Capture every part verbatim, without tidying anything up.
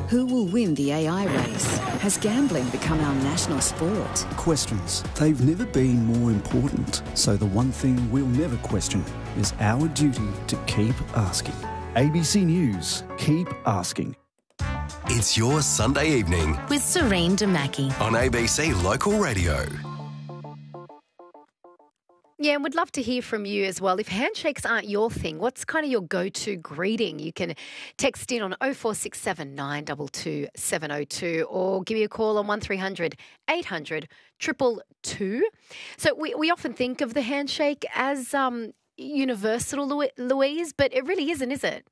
Who will win the A I race? Has gambling become our national sport? Questions. They've never been more important. So the one thing we'll never question is our duty to keep asking. A B C News. Keep asking. It's your Sunday evening with Serene Damaki on A B C Local Radio. Yeah, and we'd love to hear from you as well. If handshakes aren't your thing, what's kind of your go-to greeting? You can text in on oh four six seven, nine two two, seven oh two or give me a call on one three hundred, eight hundred, two two two. So we, we often think of the handshake as um, universal, Louise, but it really isn't, is it?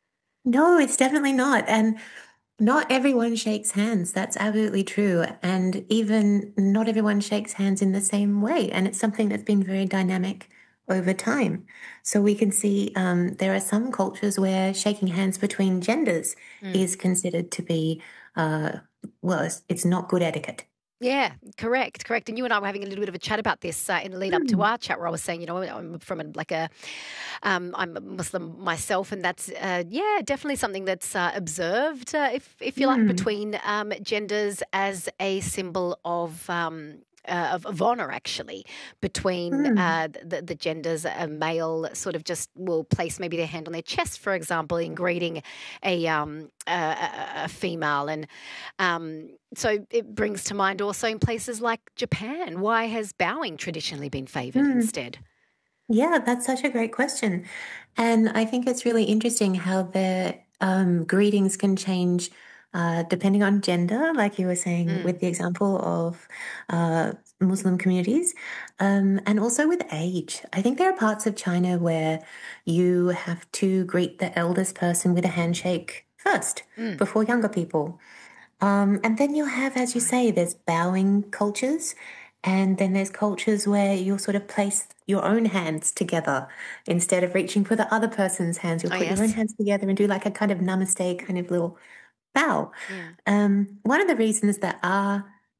No, it's definitely not. And not everyone shakes hands. That's absolutely true. And even not everyone shakes hands in the same way. And it's something that's been very dynamic over time. So we can see um, there are some cultures where shaking hands between genders mm. is considered to be, uh, well, it's, it's not good etiquette. Yeah, correct, correct. And you and I were having a little bit of a chat about this uh, in the lead up to our chat, where I was saying, you know, I'm from a, like a, um, I'm a Muslim myself, and that's uh, yeah, definitely something that's uh, observed, uh, if if you mm. like, between um, genders as a symbol of. Um, Uh, of, of honour, actually, between mm. uh, the, the genders. A male sort of just will place maybe their hand on their chest, for example, in greeting a um, a, a female. And um, so it brings to mind also in places like Japan, why has bowing traditionally been favoured mm. instead? Yeah, that's such a great question. And I think it's really interesting how the um, greetings can change Uh, depending on gender, like you were saying mm. with the example of uh, Muslim communities, um, and also with age. I think there are parts of China where you have to greet the eldest person with a handshake first mm. before younger people. Um, and then you'll have, as you say, there's bowing cultures, and then there's cultures where you'll sort of place your own hands together instead of reaching for the other person's hands. You'll oh, put yes. your own hands together and do like a kind of namaste kind of little bow. Yeah. Um, one of the reasons that are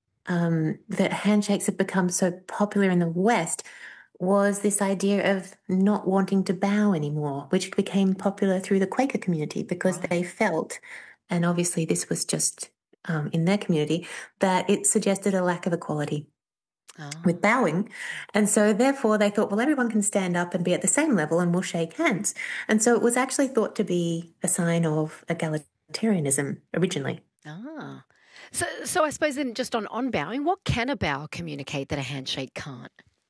um, that handshakes have become so popular in the West was this idea of not wanting to bow anymore, which became popular through the Quaker community because right. they felt, and obviously this was just um, in their community, that it suggested a lack of equality oh. with bowing. And so therefore they thought, well, everyone can stand up and be at the same level and we'll shake hands. And so it was actually thought to be a sign of egalitarianism. Egalitarianism originally. Ah. So so I suppose then just on, on bowing, what can a bow communicate that a handshake can't?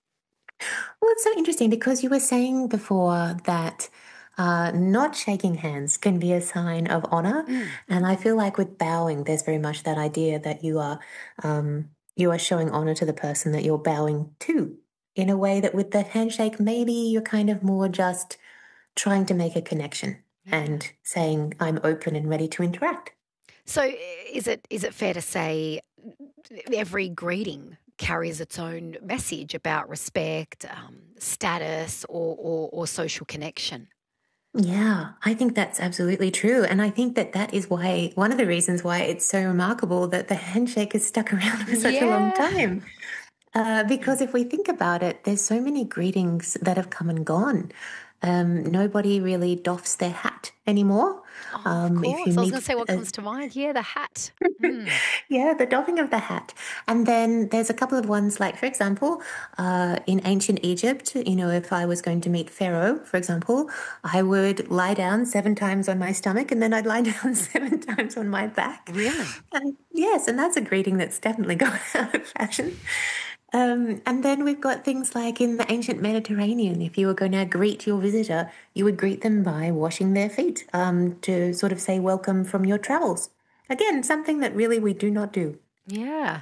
Well, it's so interesting because you were saying before that uh, not shaking hands can be a sign of honour. Mm. And I feel like with bowing, there's very much that idea that you are um, you are showing honour to the person that you're bowing to, in a way that with the handshake, maybe you're kind of more just trying to make a connection. And saying, I'm open and ready to interact. So is it is it fair to say every greeting carries its own message about respect, um, status or, or, or social connection? Yeah, I think that's absolutely true. And I think that that is why, one of the reasons why it's so remarkable that the handshake has stuck around for such yeah. a long time. Uh, because if we think about it, there's so many greetings that have come and gone. Um, nobody really doffs their hat anymore. Oh, um, of course. If you I was going to say what a, comes to mind. Yeah, the hat. Mm. yeah, the doffing of the hat. And then there's a couple of ones like, for example, uh, in ancient Egypt, you know, if I was going to meet Pharaoh, for example, I would lie down seven times on my stomach and then I'd lie down seven times on my back. Really? And yes, and that's a greeting that's definitely gone out of fashion. Um, and then we've got things like in the ancient Mediterranean, if you were going to greet your visitor, you would greet them by washing their feet um, to sort of say welcome from your travels. Again, something that really we do not do. Yeah.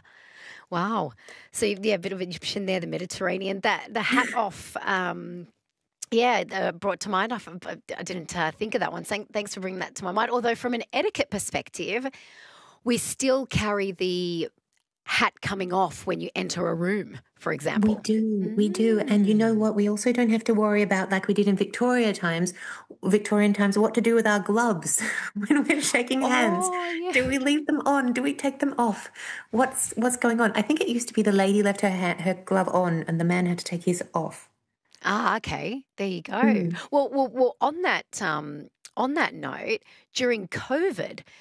Wow. So, yeah, a bit of Egyptian there, the Mediterranean. That the hat off, um, yeah, uh, brought to mind. I, I didn't uh, think of that one. Thanks for bringing that to my mind. Although from an etiquette perspective, we still carry the hat coming off when you enter a room, for example. We do, we do. And you know what? We also don't have to worry about, like we did in Victoria times, Victorian times, what to do with our gloves when we're shaking hands. Oh, yeah. Do we leave them on? Do we take them off? What's what's going on? I think it used to be the lady left her ha- her glove on and the man had to take his off. Ah, okay. There you go. Mm. Well, well, well. On that, um, on that note, during COVID,